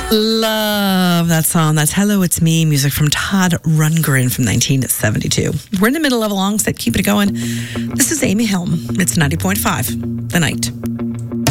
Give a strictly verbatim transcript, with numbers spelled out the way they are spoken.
Love that song. That's Hello, It's Me, music from Todd Rundgren from nineteen seventy-two. We're in the middle of a long set, keeping it going. This is Amy Helm. It's ninety point five, The Night.